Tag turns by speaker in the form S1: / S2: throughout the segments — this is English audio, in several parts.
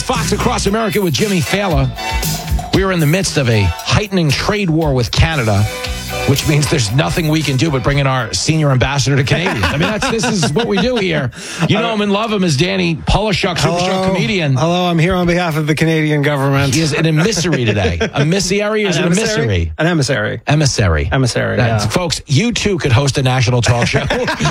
S1: with Fox Across America with Jimmy Fallon. We are in the midst of a heightening trade war with Canada, which means there's nothing we can do but bring in our senior ambassador to Canadians. I mean, this is what we do here. You know him and love him as Danny Polishuk, superstar comedian.
S2: Hello, I'm here on behalf of the Canadian government.
S1: He is an emissary today. Emissary is an emissary?
S2: An emissary.
S1: Emissary.
S2: Emissary, yeah.
S1: Folks, you too could host a national talk show.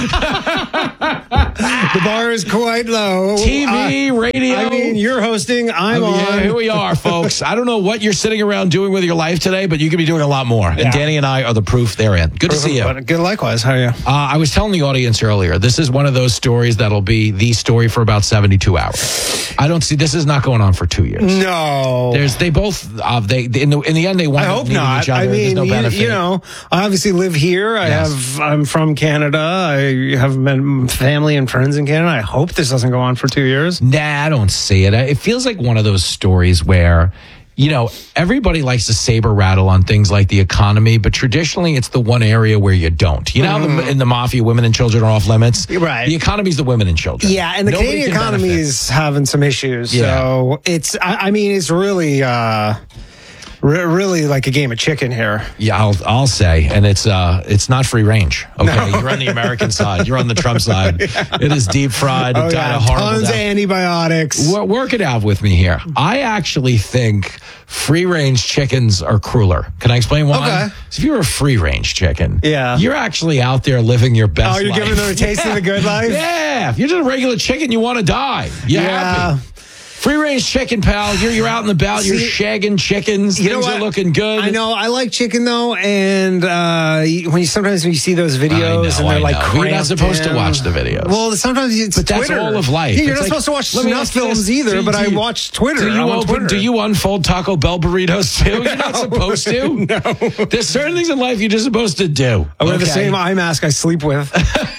S2: The bar is quite low.
S1: TV, radio.
S2: I mean, you're hosting, I'm on.
S1: Yeah, here we are, folks. I don't know what you're sitting around doing with your life today, but you could be doing a lot more. Yeah. And Danny and I are the proof therein. Good to see you.
S2: Good, likewise. How are you?
S1: I was telling the audience earlier, this is one of those stories that'll be the story for about 72 hours. I don't see, this is not going on for 2 years.
S2: No.
S1: They both, in the end, they wind up needing each other.
S2: I mean,
S1: there's no benefit.
S2: You know, I obviously live here. I'm from Canada. I have family and friends in Canada. I hope this doesn't go on for 2 years.
S1: Nah, I don't see it. It feels like one of those stories where, you know, everybody likes to saber rattle on things like the economy, but traditionally it's the one area where you don't. You know, in the mafia, women and children are off limits.
S2: Right.
S1: The economy's the women and children.
S2: Yeah, and the Canadian economy is having some issues. Yeah. So it's, I mean, it's really... really like a game of chicken here. Yeah,
S1: I'll say, and it's not free range. Okay, no. You're on the American side. You're on the Trump side. Yeah. It is deep fried.
S2: Tons of antibiotics.
S1: Work it out with me here. I actually think free range chickens are crueler. Can I explain why?
S2: Okay.
S1: So if you're a free range chicken, you're actually out there living your best life.
S2: Oh, you're giving them a taste of the good life?
S1: Yeah. If you're just a regular chicken, you want to die. You're happy. Free range chicken, pal. You're out and about. You're shagging chickens. Things are looking good.
S2: I know. I like chicken though, and sometimes when you see those videos and they're like cramped.
S1: You're not supposed to watch the videos.
S2: Well, sometimes it's Twitter.
S1: That's all of life.
S2: Yeah, you're not supposed to watch snuff films either. But I watch Twitter.
S1: Do you unfold Taco Bell burritos too? You're not supposed to.
S2: No.
S1: There's certain things in life you're just supposed to do.
S2: I wear the same eye mask I sleep with.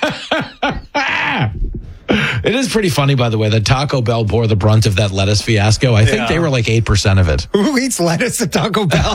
S1: It is pretty funny, by the way, that Taco Bell bore the brunt of that lettuce fiasco. I think they were like 8% of it.
S2: Who eats lettuce at Taco Bell?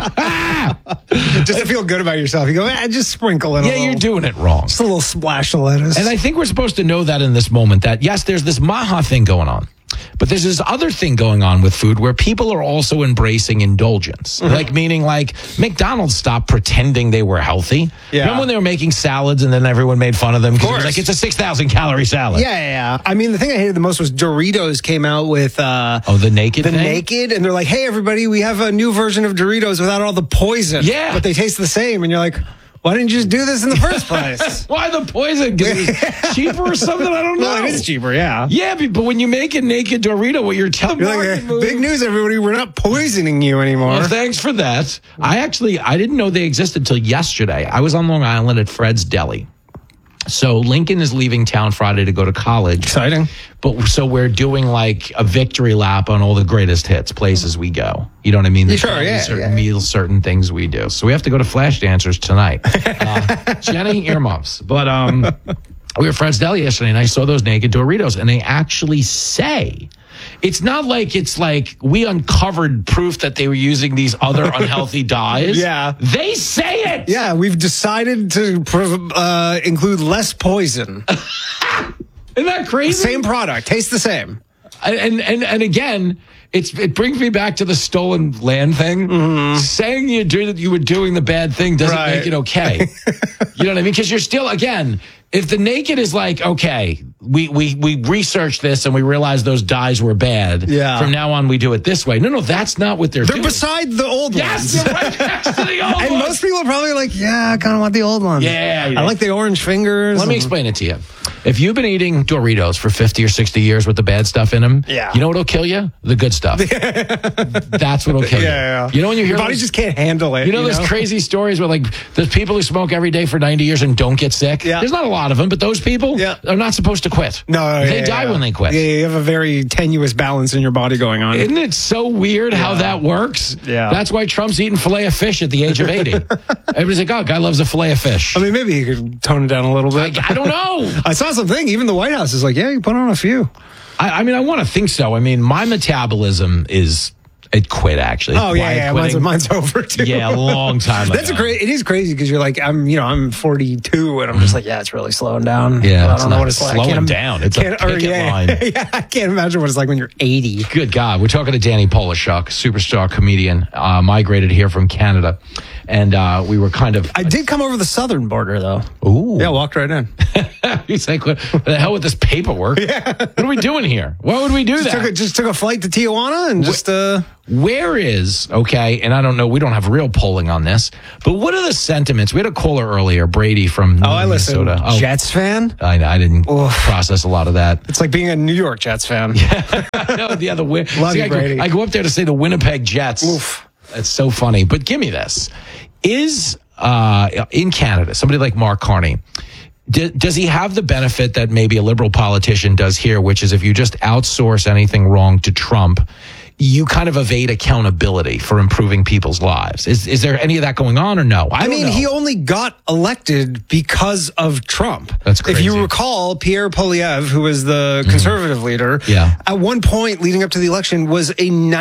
S2: Just to feel good about yourself. You go, just sprinkle it a little.
S1: Yeah, you're doing it wrong.
S2: Just a little splash of lettuce.
S1: And I think we're supposed to know that in this moment that, yes, there's this maha thing going on. But there's this other thing going on with food where people are also embracing indulgence. Like, meaning like McDonald's stopped pretending they were healthy. Yeah. Remember when they were making salads and then everyone made fun of them? Because it was like, it's a 6,000 calorie salad.
S2: Yeah. I mean, the thing I hated the most was Doritos came out with...
S1: the naked thing?
S2: Naked. And they're like, hey, everybody, we have a new version of Doritos without all the poison.
S1: Yeah.
S2: But they taste the same. And you're like... Why didn't you just do this in the first place?
S1: Why the poison? Because it's cheaper or something? I don't know.
S2: Well, it is cheaper, yeah.
S1: Yeah, but when you make a naked Dorito, what you're telling me...
S2: Like, big news, everybody. We're not poisoning you anymore.
S1: Well, thanks for that. I didn't know they existed until yesterday. I was on Long Island at Fred's Deli. So Lincoln is leaving town Friday to go to college.
S2: Exciting.
S1: But so we're doing like a victory lap on all the greatest hits, places we go. You know what I mean? Certain meals, certain things we do. So we have to go to Flash Dancers tonight. Jenny, earmuffs. But we were at Fred's Deli yesterday, and I saw those naked Doritos, and they actually say... It's not like we uncovered proof that they were using these other unhealthy dyes.
S2: Yeah.
S1: They say it.
S2: Yeah, we've decided to include less poison.
S1: Isn't that crazy?
S2: Same product, tastes the same.
S1: And again, it brings me back to the stolen land thing. Saying you were doing the bad thing doesn't make it okay. You know what I mean? Because you're still, again... If the naked is like, okay, we researched this and we realized those dyes were bad. Yeah. From now on, we do it this way. No, that's not what they're doing.
S2: They're beside the old ones.
S1: Yes, you're right next to the old ones.
S2: And most people are probably like, yeah, I kind of want the old ones.
S1: Yeah.
S2: I like the orange fingers.
S1: Let me explain it to you. If you've been eating Doritos for 50 or 60 years with the bad stuff in them, you know what'll kill you? The good stuff. That's what'll kill you. Yeah. You know when you hear
S2: your body just can't handle it.
S1: You know those crazy stories where like there's people who smoke every day for 90 years and don't get sick? Yeah. There's not a lot of them, but those people are not supposed to quit.
S2: No,
S1: they die when they quit.
S2: Yeah, you have a very tenuous balance in your body going on.
S1: Isn't it so weird how that works? Yeah. That's why Trump's eating filet of fish at the age of 80. Everybody's like, oh, guy loves a filet of fish.
S2: I mean, maybe he could tone it down a little bit.
S1: I don't know.
S2: I saw something. Even the White House is like, yeah, you put on a few.
S1: I mean, I want to think so. I mean, my metabolism is It quit, actually.
S2: Oh, yeah. Mine's over, too.
S1: Yeah, a long time ago.
S2: It is crazy because you're like, I'm 42, and I'm just like, yeah, it's really slowing down.
S1: Yeah,
S2: I don't know what it's like.
S1: Slowing down. It's a picket line.
S2: Yeah, I can't imagine what it's like when you're 80.
S1: Good God. We're talking to Danny Polishuk, superstar comedian, migrated here from Canada. And we were kind of...
S2: I did come over the southern border, though.
S1: Ooh.
S2: Yeah, walked right in.
S1: He's like, what the hell with this paperwork? Yeah. What are we doing here? Why would we do that?
S2: Just took a flight to Tijuana and just...
S1: Where is, okay, and I don't know, we don't have real polling on this, but what are the sentiments? We had a caller earlier, Brady from Minnesota.
S2: Jets fan?
S1: I didn't process a lot of that.
S2: It's like being a New York Jets fan.
S1: Love you, Brady. I go up there to say the Winnipeg Jets.
S2: Oof.
S1: That's so funny. But give me this. Is, in Canada, somebody like Mark Carney, does he have the benefit that maybe a liberal politician does here, which is if you just outsource anything wrong to Trump, you kind of evade accountability for improving people's lives? Is there any of that going on or no? I mean,
S2: he only got elected because of Trump.
S1: That's crazy.
S2: If you recall, Pierre Poilievre, who was the conservative leader, at one point leading up to the election was a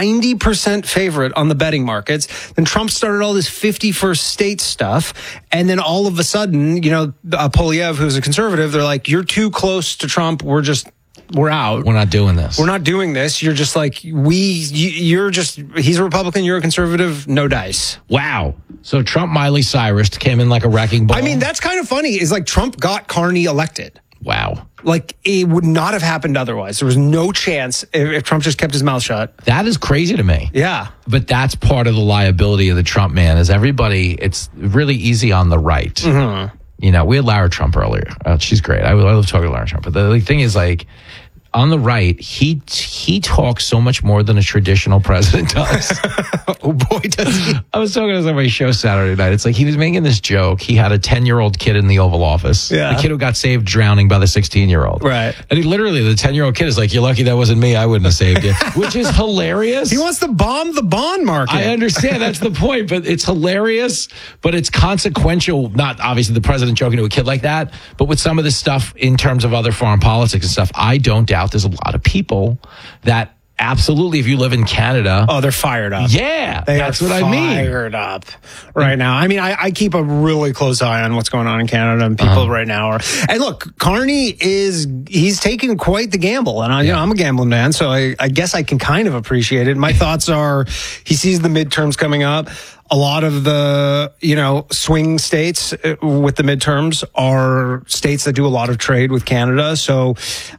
S2: 90% favorite on the betting markets. Then Trump started all this 51st state stuff. And then all of a sudden, Poilievre, who's a conservative, they're like, you're too close to Trump. We're out.
S1: We're not doing this.
S2: We're not doing this. You're just like, he's a Republican, you're a conservative, no dice.
S1: Wow. So Trump, Miley Cyrus came in like a wrecking ball.
S2: I mean, that's kind of funny, is like Trump got Carney elected.
S1: Wow.
S2: Like, it would not have happened otherwise. There was no chance if Trump just kept his mouth shut.
S1: That is crazy to me.
S2: Yeah.
S1: But that's part of the liability of the Trump man, is it's really easy on the right. Mm-hmm. We had Lara Trump earlier. She's great. I love talking to Lara Trump. But the thing is, like, on the right, he talks so much more than a traditional president does.
S2: Oh boy, does he!
S1: I was talking to somebody's show Saturday night. It's like he was making this joke. He had a 10-year-old kid in the Oval Office.
S2: Yeah.
S1: The kid who got saved drowning by the 16-year-old.
S2: Right.
S1: And the 10-year-old kid is like, "You're lucky that wasn't me. I wouldn't have saved you," which is hilarious.
S2: He wants to bomb the bond market.
S1: I understand. That's the point. But it's hilarious, but it's consequential. Not obviously the president joking to a kid like that, but with some of this stuff in terms of other foreign politics and stuff, I don't doubt there's a lot of people that absolutely, if you live in Canada,
S2: they're fired up.
S1: Yeah, that's what I mean.
S2: Fired up right now. I mean, I keep a really close eye on what's going on in Canada, and people right now are. And look, Carney he's taking quite the gamble, and I'm a gambling man, so I guess I can kind of appreciate it. My thoughts are, he sees the midterms coming up. A lot of the, swing states with the midterms are states that do a lot of trade with Canada. So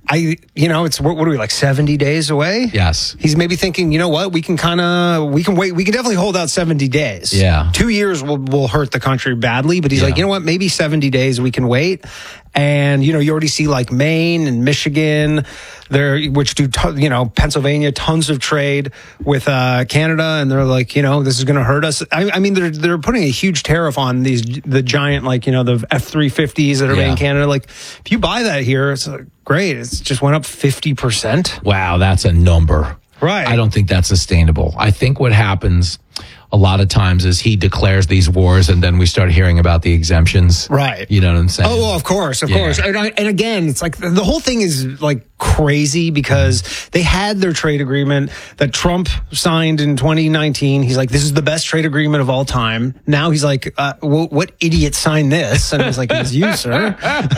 S2: it's, what are we, like 70 days away?
S1: Yes.
S2: He's maybe thinking, we can wait. We can definitely hold out 70 days.
S1: Yeah.
S2: 2 years will hurt the country badly, but he's like, maybe 70 days we can wait. And, you already see like Maine and Michigan which do, Pennsylvania, tons of trade with Canada. And they're like, this is going to hurt us. I mean, they're putting a huge tariff on the giant, the F-350s that are made in Canada. Like, if you buy that here, it's great. It's just went up 50%.
S1: Wow, that's a number.
S2: Right.
S1: I don't think that's sustainable. I think what happens a lot of times is he declares these wars and then we start hearing about the exemptions.
S2: Right.
S1: You know what I'm saying?
S2: Oh, well, of course. And again, it's like the whole thing is like crazy because they had their trade agreement that Trump signed in 2019. He's like, this is the best trade agreement of all time. Now he's like, what idiot signed this? And I was like, it was you, sir.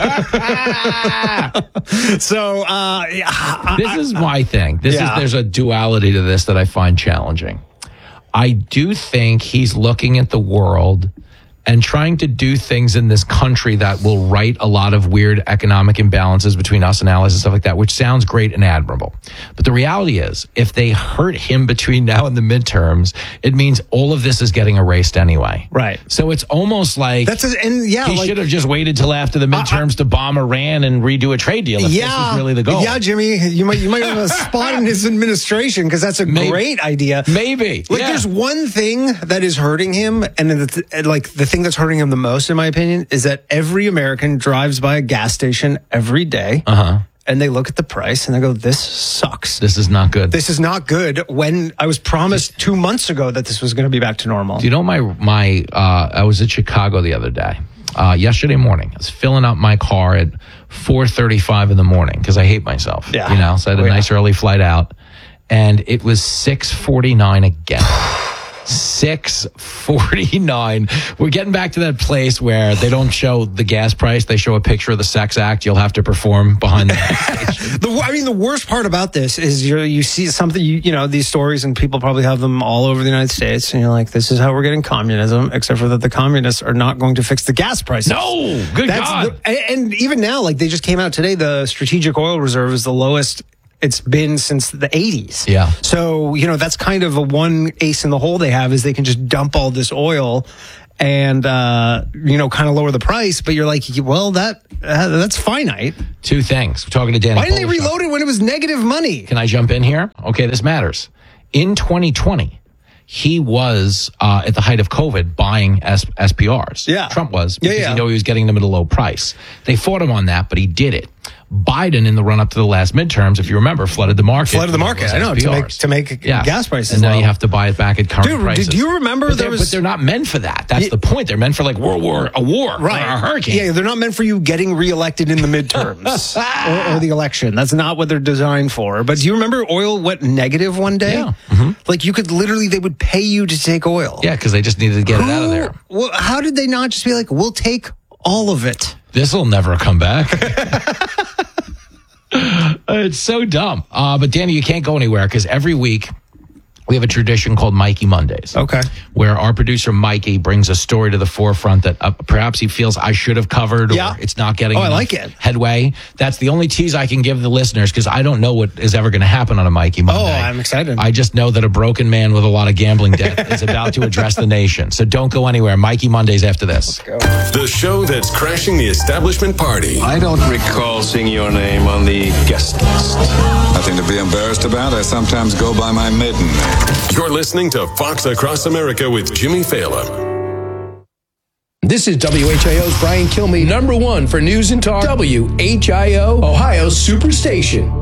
S2: So,
S1: this is my thing. There's a duality to this that I find challenging. I do think he's looking at the world and trying to do things in this country that will right a lot of weird economic imbalances between us and allies and stuff like that, which sounds great and admirable. But the reality is, if they hurt him between now and the midterms, it means all of this is getting erased anyway.
S2: Right.
S1: So it's almost like he should have just waited till after the midterms to bomb Iran and redo a trade deal if this was really the goal.
S2: Yeah, Jimmy, you might have a spot in his administration because that's a great idea.
S1: Maybe.
S2: There's one thing that is hurting him, and the thing that's hurting him the most, in my opinion, is that every American drives by a gas station every day. And they look at the price and they go, this sucks.
S1: This is not good.
S2: This is not good when I was promised 2 months ago that this was going to be back to normal.
S1: Do you know I was at Chicago the other day, yesterday morning. I was filling up my car at 4:35 in the morning because I hate myself.
S2: Yeah.
S1: So I had a nice early flight out. and it was $6.49 again. $6.49. We're getting back to that place where they don't show the gas price. They show a picture of the sex act you'll have to perform behind the station.
S2: The worst part about this is you see something, you know, these stories, and people probably have them all over the United States, and you're like, this is how we're getting communism, except for that the communists are not going to fix the gas prices.
S1: No, good God.
S2: And even now, like, they just came out today, the strategic oil reserve is the lowest it's been since the 80s.
S1: Yeah.
S2: So, you know, that's kind of a one ace in the hole they have, is they can just dump all this oil and, you know, kind of lower the price. But you're like, well, that's finite.
S1: Two things. We're talking to Danny.
S2: Why didn't they reload it when it was negative money?
S1: Can I jump in here? Okay, this matters. In 2020, he was, at the height of COVID, buying SPRs.
S2: Yeah.
S1: Trump was, because he knew he was getting them at a low price. They fought him on that, but he did it. Biden, in the run-up to the last midterms, if you remember, flooded the market.
S2: I know, to make gas prices
S1: and now
S2: low.
S1: you have to buy it back at current prices.
S2: Did you remember
S1: but they're not meant for that. That's the point. They're meant for, like, a war, right, or a hurricane.
S2: Yeah, they're not meant for you getting reelected in the midterms or the election. That's not what they're designed for. But do you remember oil went negative one day?
S1: Yeah. Mm-hmm.
S2: Like, you could literally, they would pay you to take oil.
S1: Yeah, because they just needed to get it out of there.
S2: Well, how did they not just be like, we'll take all of it?
S1: This will never come back. It's so dumb. But Danny, you can't go anywhere, because every week we have a tradition called Mikey Mondays.
S2: Okay.
S1: Where our producer Mikey brings a story to the forefront that perhaps he feels I should have covered, or it's not getting headway. That's the only tease I can give the listeners, because I don't know what is ever going to happen on a Mikey Monday.
S2: Oh, I'm excited.
S1: I just know that a broken man with a lot of gambling debt is about to address the nation. So don't go anywhere. Mikey Mondays after this.
S3: Let's go. The show that's crashing the establishment party.
S4: I don't recall seeing your name on the guest list.
S5: Nothing to be embarrassed about. I sometimes go by my maiden name.
S3: You're listening to Fox Across America with Jimmy Fallon.
S6: This is WHIO's Brian Kilmeade, #1 for news and talk. WHIO, Ohio's Superstation.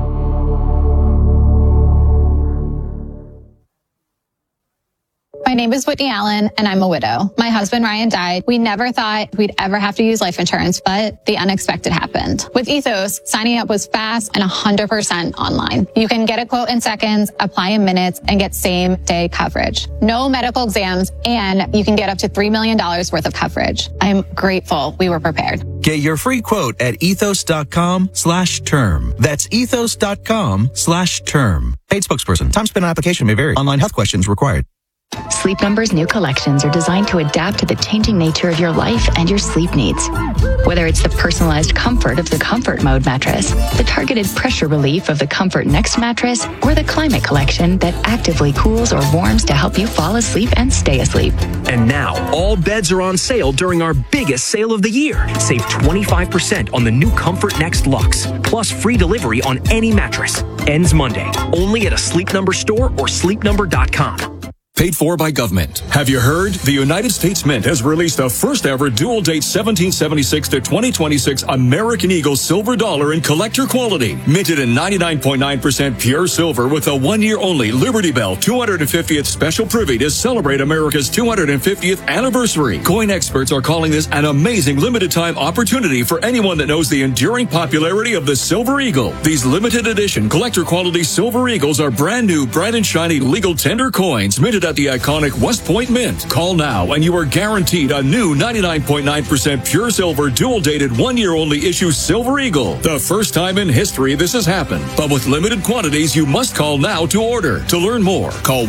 S7: My name is Whitney Allen, and I'm a widow. My husband, Ryan, died. We never thought we'd ever have to use life insurance, but the unexpected happened. With Ethos, signing up was fast and 100% online. You can get a quote in seconds, apply in minutes, and get same-day coverage. No medical exams, and you can get up to $3 million worth of coverage. I'm grateful we were prepared.
S8: Get your free quote at ethos.com/term. That's ethos.com/term. Paid spokesperson. Time spent on application may vary. Online health questions required.
S9: Sleep Number's new collections are designed to adapt to the changing nature of your life and your sleep needs. Whether it's the personalized comfort of the Comfort Mode mattress, the targeted pressure relief of the Comfort Next mattress, or the Climate Collection that actively cools or warms to help you fall asleep and stay asleep.
S10: And now, all beds are on sale during our biggest sale of the year. Save 25% on the new Comfort Next Luxe, plus free delivery on any mattress. Ends Monday, only at a Sleep Number store or sleepnumber.com.
S3: Paid for by government. Have you heard? The United States Mint has released the first ever dual date 1776 to 2026 American Eagle silver dollar in collector quality. Minted in 99.9% pure silver with a 1 year only Liberty Bell 250th special privy to celebrate America's 250th anniversary. Coin experts are calling this an amazing limited time opportunity for anyone that knows the enduring popularity of the Silver Eagle. These limited edition collector quality Silver Eagles are brand new, bright and shiny legal tender coins minted at the iconic West Point Mint. Call now and you are guaranteed a new 99.9% pure silver dual dated 1 year only issue Silver Eagle. The first time in history this has happened, but with limited quantities you must call now to order. To learn more, call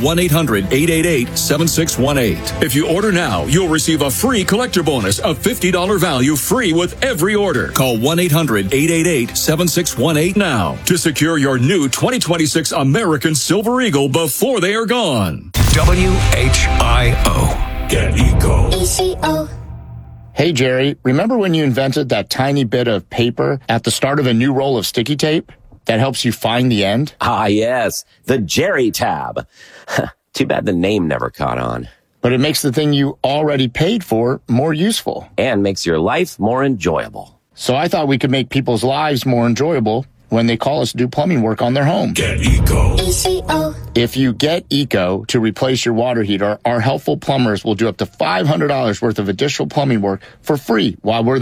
S3: 1-800-888-7618. If you order now, you'll receive a free collector bonus of $50 value free with every order. Call 1-800-888-7618 now to secure your new 2026 American Silver Eagle before they are gone.
S4: WHIO.
S3: Get Eco.
S11: ECO. Hey, Jerry, remember when you invented that tiny bit of paper at the start of a new roll of sticky tape that helps you find the end?
S12: Ah, yes, the Jerry tab. Too bad the name never caught on.
S11: But it makes the thing you already paid for more useful.
S12: And makes your life more enjoyable.
S11: So I thought we could make people's lives more enjoyable when they call us to do plumbing work on their home.
S3: Get Eco.
S11: ECO. If you get Eco to replace your water heater, our helpful plumbers will do up to $500 worth of additional plumbing work for free while we're there.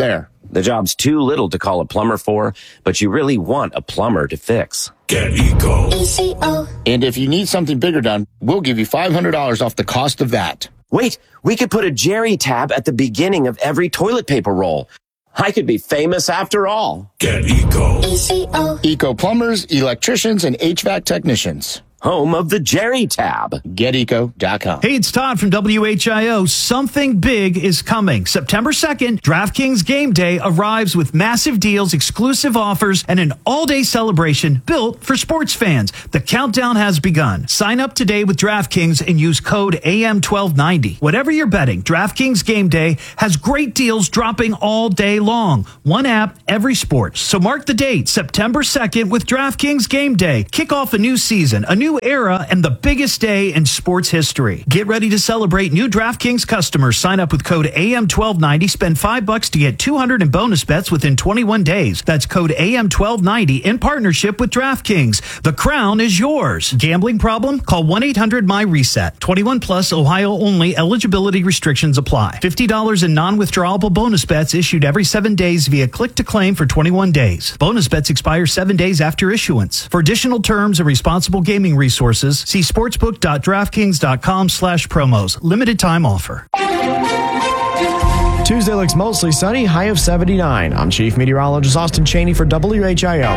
S12: The job's too little to call a plumber for, but you really want a plumber to fix.
S3: Get Eco.
S11: And if you need something bigger done, we'll give you $500 off the cost of that.
S12: Wait, we could put a Jerry tab at the beginning of every toilet paper roll. I could be famous after all.
S3: Get Eco.
S11: Eco plumbers, electricians, and HVAC technicians.
S12: Home of the Jerry tab.
S11: GetEco.com.
S13: Hey, it's Todd from WHIO. Something big is coming. September 2nd, DraftKings Game Day arrives with massive deals, exclusive offers, and an all-day celebration built for sports fans. The countdown has begun. Sign up today with DraftKings and use code AM1290. Whatever you're betting, DraftKings Game Day has great deals dropping all day long. One app, every sport. So mark the date, September 2nd with DraftKings Game Day. Kick off a new season, a new era, and the biggest day in sports history. Get ready to celebrate new DraftKings customers. Sign up with code AM1290. Spend $5 to get 200 in bonus bets within 21 days. That's code AM1290 in partnership with DraftKings. The crown is yours. Gambling problem? Call 1-800-MY-RESET. 21 plus, Ohio only. Eligibility restrictions apply. $50 in non-withdrawable bonus bets issued every 7 days via click to claim for 21 days. Bonus bets expire 7 days after issuance. For additional terms and responsible gaming resources, see sportsbook.draftkings.com/promos. Limited time offer.
S14: Tuesday looks mostly sunny, high of 79. I'm Chief Meteorologist Austin Cheney for WHIO.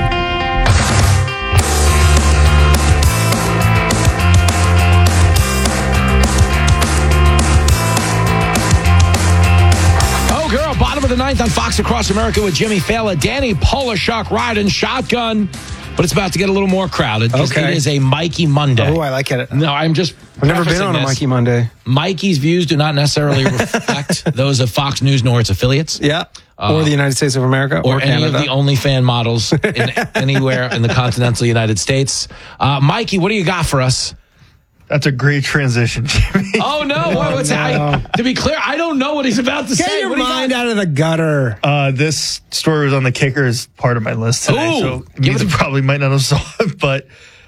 S1: Bottom of the ninth on Fox Across America with Jimmy Fallon. Danny Polishuk riding shotgun, but it's about to get a little more crowded.
S2: Okay.
S1: It is a Mikey Monday.
S2: Oh, I like it.
S1: No, I'm just
S2: I've never been on a Mikey Monday.
S1: Mikey's views do not necessarily reflect those of Fox News nor its affiliates.
S2: Yeah. Or the United States of America.
S1: Or any
S2: Canada.
S1: of the OnlyFans models anywhere in the continental United States. Mikey, what do you got for us?
S15: That's a great transition, Jimmy.
S1: Oh, no. What's that? To be clear, I don't know what he's about to say.
S2: Get your mind out of the gutter.
S15: This story was on the Kicker as part of my list today, so it means I probably might not have saw it, but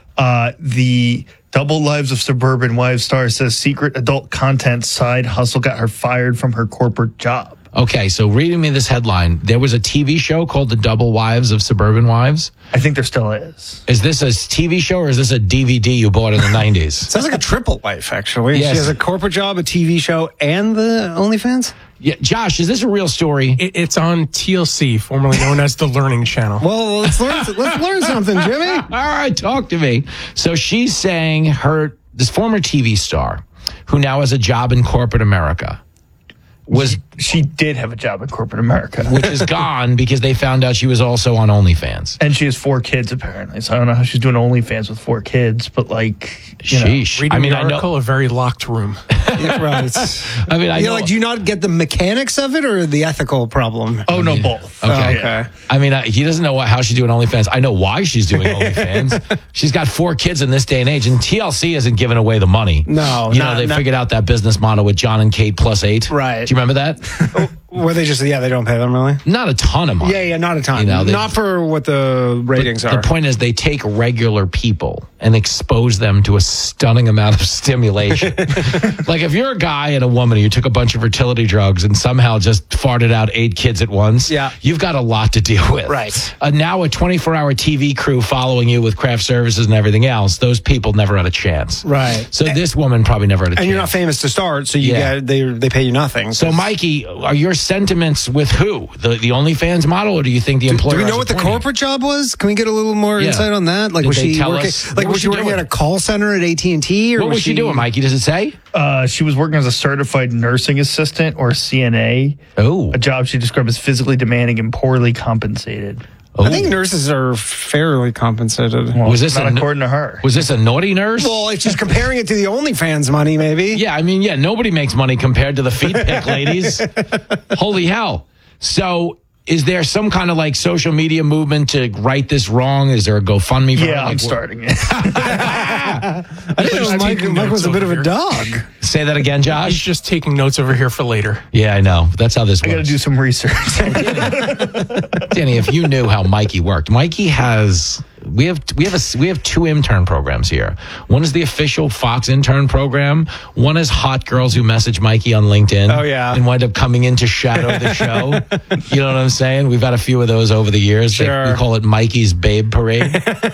S15: the Double Lives of Suburban Wives star says secret adult content side hustle got her fired from her corporate job.
S1: Okay, so reading me this headline, there was a TV show called The Double Wives of Suburban Wives.
S15: I think there still is.
S1: Is this a TV show or is this a DVD you bought in the 90s?
S2: Sounds like a triple life, actually.
S1: Yes.
S2: She has a corporate job, a TV show, and the OnlyFans?
S1: Yeah, Josh, is this a real story?
S16: It's on TLC, formerly known as the Learning Channel.
S2: Well, let's learn something, Jimmy.
S1: All right, talk to me. So she's saying this former TV star, who now has a job in corporate America,
S15: she did have a job in corporate America,
S1: which is gone because they found out she was also on OnlyFans,
S15: and she has 4 kids apparently. So I don't know how she's doing OnlyFans with 4 kids, but
S1: sheesh.
S16: Reading the article, a very locked room.
S2: Right.
S1: I mean, I know.
S2: Do you not get the mechanics of it or the ethical problem?
S15: Oh no, both.
S1: Okay. I mean, he doesn't know how she's doing OnlyFans. I know why she's doing OnlyFans. She's got 4 kids in this day and age, and TLC isn't giving away the money.
S2: No,
S1: they figured out that business model with John and Kate plus 8.
S2: Right.
S1: Do you remember that?
S2: Were they just, they don't pay them really?
S1: Not a ton of money.
S2: Yeah, not a ton. Not for what the ratings are.
S1: The point is they take regular people and expose them to a stunning amount of stimulation. Like if you're a guy and a woman and you took a bunch of fertility drugs and somehow just farted out 8 kids at once, you've got a lot to deal with.
S2: Right.
S1: Now a 24-hour TV crew following you with craft services and everything else, those people never had a chance.
S2: Right.
S1: So this woman probably never had a chance.
S2: And you're not famous to start, so they pay you nothing.
S1: So Mikey, are your sentiments with who? The OnlyFans model, or do you think the employer?
S2: Do we know what the corporate job was? Can we get a little more insight on that? Like, was she working at a call center at AT&T? Or
S1: what was she doing, Mikey? Does it say?
S15: She was working as a certified nursing assistant or CNA.
S1: Oh,
S15: a job she described as physically demanding and poorly compensated.
S2: I think nurses are fairly compensated.
S15: Well, was this not according to her?
S1: Was this a naughty nurse?
S2: Well, it's just comparing it to the OnlyFans money, maybe.
S1: Yeah, I mean, nobody makes money compared to the feet pic ladies. Holy hell. So is there some kind of like social media movement to right this wrong? Is there a GoFundMe for her?
S15: I'm starting it.
S2: I think Mike was a bit of a dog.
S1: Say that again, Josh.
S16: He's just taking notes over here for later.
S1: Yeah, I know. That's how this works.
S15: I got to do some research.
S1: Danny, if you knew how Mikey worked, Mikey has We have two intern programs here. One is the official Fox intern program. One is hot girls who message Mikey on LinkedIn.
S2: Oh, yeah.
S1: And wind up coming in to shadow the show. You know what I'm saying? We've had a few of those over the years.
S2: Sure.
S1: We call it Mikey's Babe Parade.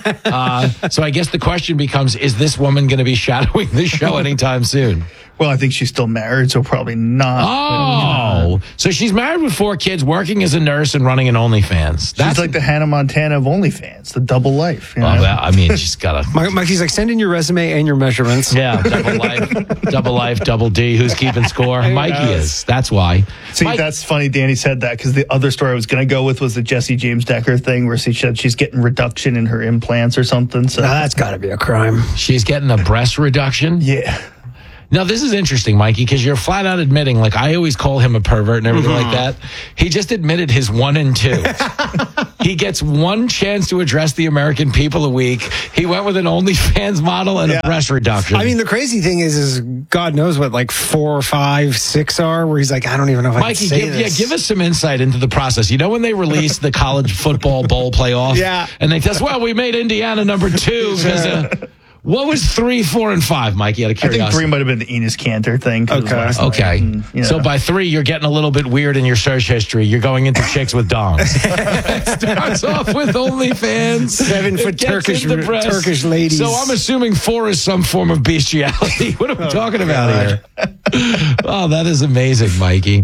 S1: So I guess the question becomes, is this woman going to be shadowing the show anytime soon?
S15: Well, I think she's still married, so probably not.
S1: Oh, so she's married with 4 kids, working as a nurse and running an OnlyFans.
S15: She's like the Hannah Montana of OnlyFans, the double life. You know?
S1: Well, I mean, she's got a...
S2: Mikey's like, send in your resume and your measurements.
S1: Yeah, double life, double D. Who's keeping score? Mikey is. That's why.
S15: See, that's funny Danny said that, because the other story I was going to go with was the Jesse James Decker thing, where she said she's getting reduction in her implants or something. So
S2: that's got to be a crime.
S1: She's getting a breast reduction?
S15: Yeah.
S1: Now, this is interesting, Mikey, because you're flat out admitting, like, I always call him a pervert and everything like that. He just admitted his 1 and 2. He gets one chance to address the American people a week. He went with an OnlyFans model and a breast reduction.
S2: I mean, the crazy thing is God knows what, like 4, 5, 6 are, where he's like, I don't even know if I can say this.
S1: Give us some insight into the process. You know when they released the college football bowl playoff?
S2: Yeah.
S1: And they just, we made Indiana number 2 because... What was 3, 4, and 5, Mikey, out of curiosity?
S15: I think 3 might have been the Enos Cantor thing.
S1: Okay.
S15: And,
S1: so by 3, you're getting a little bit weird in your search history. You're going into chicks with dongs. It starts off with OnlyFans.
S2: 7-foot Turkish ladies.
S1: So I'm assuming 4 is some form of bestiality. What are we talking about here? Oh, that is amazing, Mikey.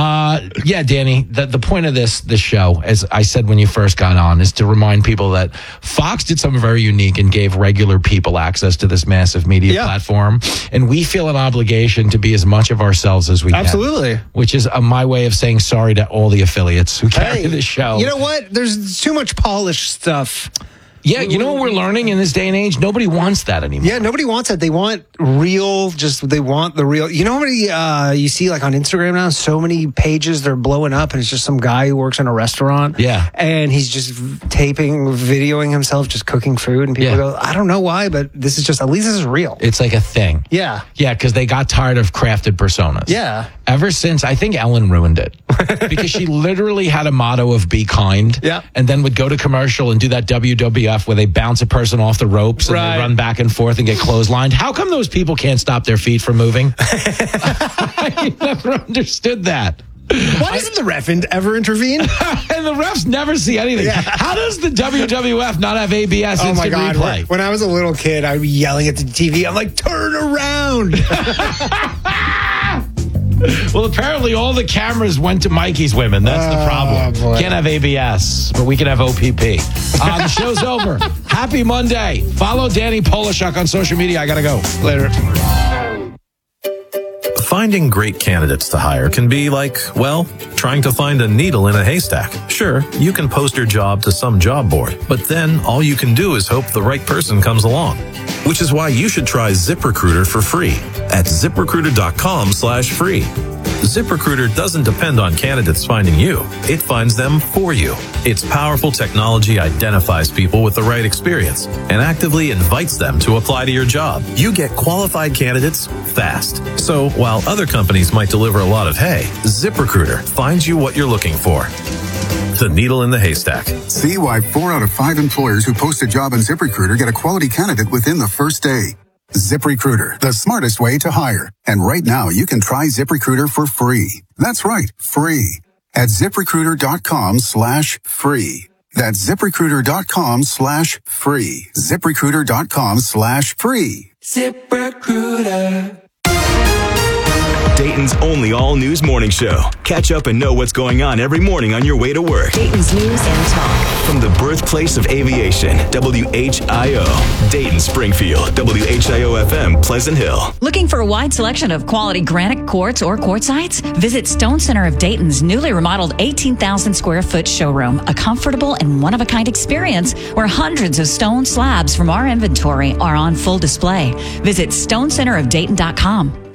S1: Yeah, Danny, the point of this show, as I said when you first got on, is to remind people that Fox did something very unique and gave regular people access to this massive media platform. And we feel an obligation to be as much of ourselves as we can.
S2: Absolutely.
S1: Which is my way of saying sorry to all the affiliates who carry the show.
S2: You know what? There's too much polished stuff.
S1: Yeah, you know what we're learning in this day and age? Nobody wants that anymore.
S2: Yeah, nobody wants it. They want real, they want the real. You know how many you see like on Instagram now? So many pages, they're blowing up, and it's just some guy who works in a restaurant.
S1: Yeah.
S2: And he's just videoing himself just cooking food, and people go, I don't know why, but this is just, at least this is real.
S1: It's like a thing.
S2: Yeah.
S1: Yeah, because they got tired of crafted personas.
S2: Yeah.
S1: Ever since, I think Ellen ruined it. Because she literally had a motto of be kind.
S2: Yeah.
S1: And then would go to commercial and do that WWF where they bounce a person off the ropes and they run back and forth and get clotheslined. How come those people can't stop their feet from moving? I never understood that.
S2: Why doesn't the ref ever intervene?
S1: And the refs never see anything. Yeah. How does the WWF not have ABS instant replay?
S2: When I was a little kid, I'd be yelling at the TV. I'm like, turn around.
S1: Well, apparently all the cameras went to Mikey's women. That's the problem.
S2: Boy.
S1: Can't have ABS, but we can have OPP. The show's over. Happy Monday. Follow Danny Polishuk on social media. I got to go.
S2: Later.
S17: Finding great candidates to hire can be like, well, trying to find a needle in a haystack. Sure, you can post your job to some job board, but then all you can do is hope the right person comes along. Which is why you should try ZipRecruiter for free at ZipRecruiter.com/free. ZipRecruiter doesn't depend on candidates finding you. It finds them for you. Its powerful technology identifies people with the right experience and actively invites them to apply to your job. You get qualified candidates fast. So while other companies might deliver a lot of hay, ZipRecruiter finds you what you're looking for. The needle in the haystack.
S18: See why 4 out of 5 employers who post a job on ZipRecruiter get a quality candidate within the first day. ZipRecruiter, the smartest way to hire. And right now, you can try ZipRecruiter for free. That's right, free. At ZipRecruiter.com/free. That's ZipRecruiter.com/free. ZipRecruiter.com/free.
S19: ZipRecruiter. Dayton's only all-news morning show. Catch up and know what's going on every morning on your way to work.
S20: Dayton's News and Talk.
S19: From the birthplace of aviation, WHIO. Dayton, Springfield, WHIO-FM, Pleasant Hill.
S20: Looking for a wide selection of quality granite quartz or quartzites? Visit Stone Center of Dayton's newly remodeled 18,000 square foot showroom. A comfortable and one-of-a-kind experience where hundreds of stone slabs from our inventory are on full display. Visit stonecenterofdayton.com.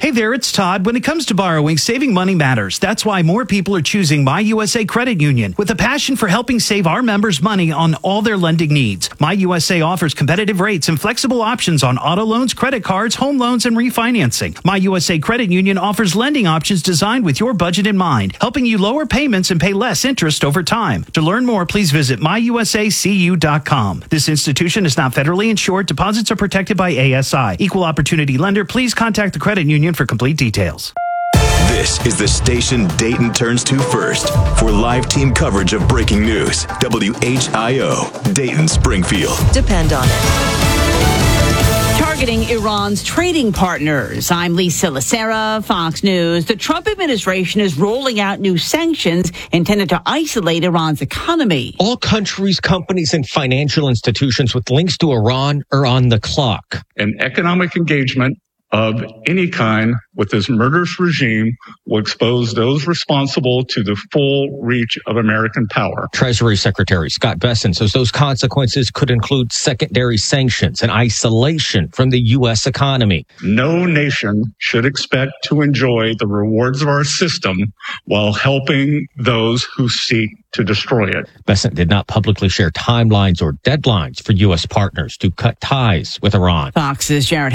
S13: Hey there, it's Todd. When it comes to borrowing, saving money matters. That's why more people are choosing My USA Credit Union with a passion for helping save our members money on all their lending needs. My USA offers competitive rates and flexible options on auto loans, credit cards, home loans, and refinancing. My USA Credit Union offers lending options designed with your budget in mind, helping you lower payments and pay less interest over time. To learn more, please visit myusacu.com. This institution is not federally insured. Deposits are protected by ASI. Equal opportunity lender. Please contact the credit union for complete details.
S19: This is the station Dayton turns to first for live team coverage of breaking news. WHIO, Dayton, Springfield.
S21: Depend on it. Targeting Iran's trading partners. I'm Lisa Lacera, Fox News. The Trump administration is rolling out new sanctions intended to isolate Iran's economy.
S22: All countries, companies, and financial institutions with links to Iran are on the clock.
S23: An economic engagement of any kind with this murderous regime will expose those responsible to the full reach of American power.
S22: Treasury Secretary Scott Bessent says those consequences could include secondary sanctions and isolation from the U.S. economy.
S23: No nation should expect to enjoy the rewards of our system while helping those who seek to destroy it.
S22: Bessent did not publicly share timelines or deadlines for U.S. partners to cut ties with Iran.
S21: Fox's Jared